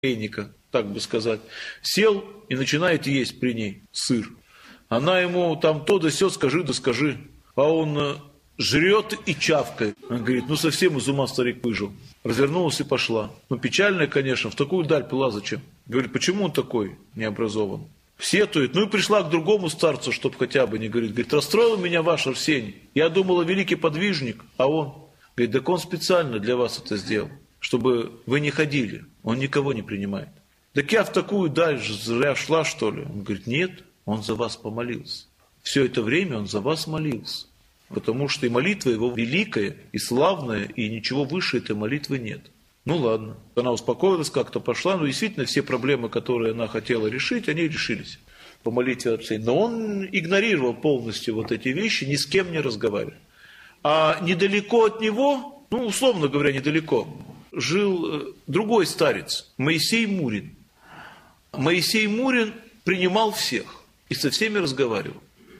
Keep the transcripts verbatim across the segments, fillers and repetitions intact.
кофейника, так бы сказать, сел и начинает есть при ней сыр. Она ему там то да сё, скажи да скажи. А он жрет и чавкает. Он говорит, ну совсем из ума старик выжил. Развернулась и пошла. Ну печально, конечно, в такую даль пила зачем? Говорит, почему он такой необразован? Сетует, ну и пришла к другому старцу, чтоб хотя бы не говорить. Говорит, расстроил меня ваш Арсений. Я думала, великий подвижник, а он... Говорит, так он специально для вас это сделал, чтобы вы не ходили. Он никого не принимает. Так я в такую даль зря шла, что ли? Он говорит, нет, он за вас помолился. Все это время он за вас молился. Потому что и молитва его великая, и славная, и ничего выше этой молитвы нет. Ну ладно. Она успокоилась, как-то пошла. Но действительно все проблемы, которые она хотела решить, они решились по молитве Арсения. Но он игнорировал полностью вот эти вещи, ни с кем не разговаривал. А недалеко от него, ну условно говоря, недалеко, жил другой старец, Моисей Мурин. Моисей Мурин принимал всех и со всеми разговаривал.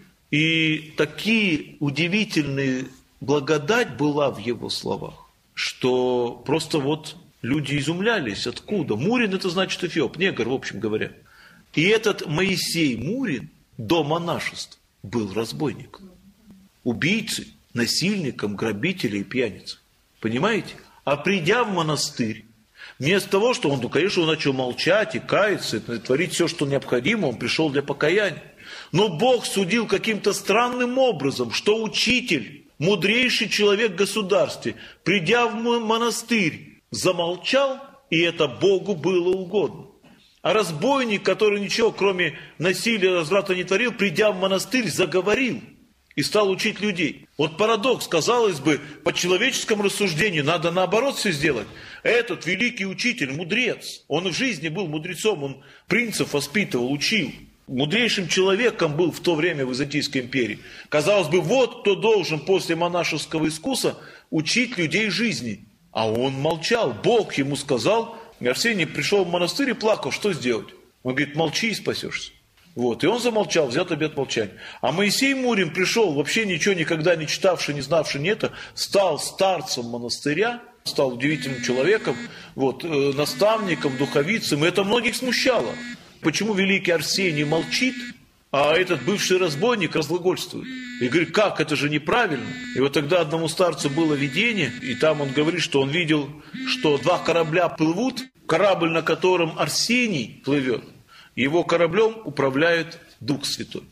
И такие удивительные благодать была в его словах, что просто вот люди изумлялись, откуда. Мурин это значит эфиоп, негр, в общем говоря. И этот Моисей Мурин до монашества был разбойником, убийцей, насильником, грабителем и пьяницей. Понимаете? А придя в монастырь, вместо того, что он, ну, конечно, он начал молчать и каяться, и творить все, что необходимо, он пришел для покаяния. Но Бог судил каким-то странным образом, что учитель, мудрейший человек в государстве, придя в монастырь, замолчал, и это Богу было угодно. А разбойник, который ничего, кроме насилия и разврата не творил, придя в монастырь, заговорил и стал учить людей. Вот парадокс, казалось бы, по человеческому рассуждению надо наоборот все сделать. Этот великий учитель, мудрец, он в жизни был мудрецом, он принцев воспитывал, учил. Мудрейшим человеком был в то время в Византийской империи. Казалось бы, вот кто должен после монашеского искуса учить людей жизни. А он молчал. Бог ему сказал, Арсений пришел в монастырь и плакал, что сделать? Он говорит, молчи и спасешься. Вот. И он замолчал, взял обет молчания. А Моисей Мурин пришел, вообще ничего никогда не читавший, не знавший не это, стал старцем монастыря, стал удивительным человеком, вот, э, наставником, духовицем. И это многих смущало. Почему великий Арсений молчит, а этот бывший разбойник разглагольствует? И говорит, как, это же неправильно. И вот тогда одному старцу было видение, и там он говорит, что он видел, что два корабля плывут, корабль, на котором Арсений плывет, его кораблем управляет Дух Святой.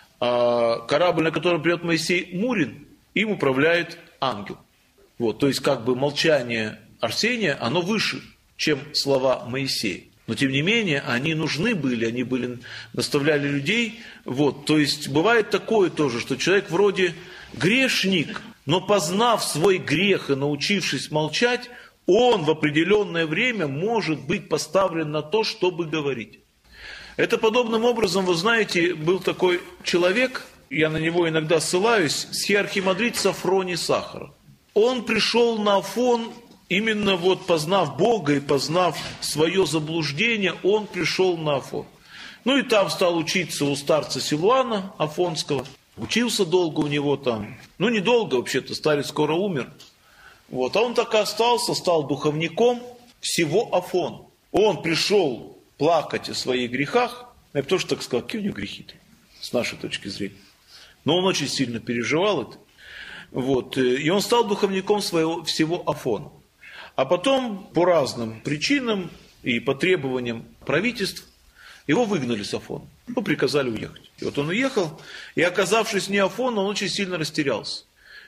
А корабль, на котором плывет Моисей Мурин, им управляет ангел. Вот, то есть как бы молчание Арсения, оно выше, чем слова Моисея. Но тем не менее, они нужны были, они были, наставляли людей. Вот, то есть бывает такое тоже, что человек вроде грешник, но познав свой грех и научившись молчать, он в определенное время может быть поставлен на то, чтобы говорить. Это подобным образом, вы знаете, был такой человек, я на него иногда ссылаюсь, схиархимандрит Сафроний Сахаров. Он пришел на Афон, именно вот познав Бога и познав свое заблуждение, он пришел на Афон. Ну и там стал учиться у старца Силуана Афонского. Учился долго у него там. Ну недолго вообще-то, старец скоро умер. Вот. А он так и остался, стал духовником всего Афона. Он пришел плакать о своих грехах. Я бы тоже так сказал, какие у него грехи-то, с нашей точки зрения. Но он очень сильно переживал это. Вот. И он стал духовником своего, всего Афона. А потом по разным причинам и по требованиям правительств его выгнали с Афона. Ну, приказали уехать. И вот он уехал, и оказавшись не Афон, он очень сильно растерялся.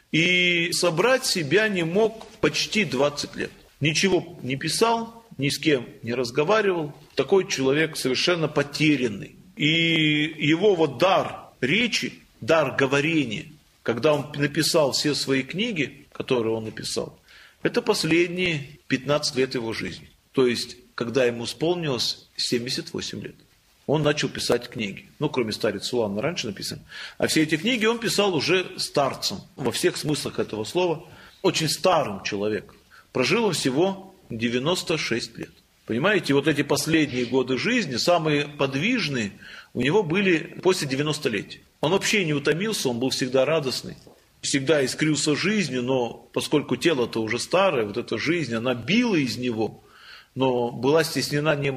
И собрать себя не мог почти двадцать лет. Ничего не писал, ни с кем не разговаривал. Такой человек совершенно потерянный. И его вот дар речи, дар говорения, когда он написал все свои книги, которые он написал, это последние пятнадцать лет его жизни. То есть, когда ему исполнилось семьдесят восемь лет. Он начал писать книги. Ну, кроме старец Силуана раньше написан. А все эти книги он писал уже старцем. Во всех смыслах этого слова. Очень старым человеком. Прожил он всего девяносто шесть лет. Понимаете, вот эти последние годы жизни, самые подвижные, у него были после девяностолетия. Он вообще не утомился, он был всегда радостный. Всегда искрился жизнью, но поскольку тело-то уже старое, вот эта жизнь, она била из него, но была стеснена не